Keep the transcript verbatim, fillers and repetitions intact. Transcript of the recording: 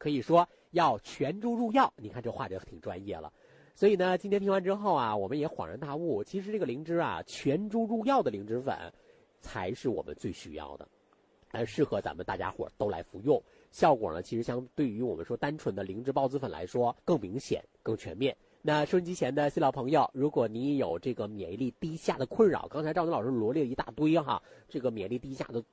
可以说要全株入药。你看这话就挺专业了。所以呢，今天听完之后啊，我们也恍然大悟，其实这个灵芝啊，全株入药的灵芝粉才是我们最需要的，而适合咱们大家伙都来服用。效果呢，其实相对于我们说单纯的灵芝孢子粉来说更明显更全面。那收音机前的新老朋友，如果你有这个免疫力低下的困扰，刚才赵军老师罗列一大堆哈，这个免疫力低下的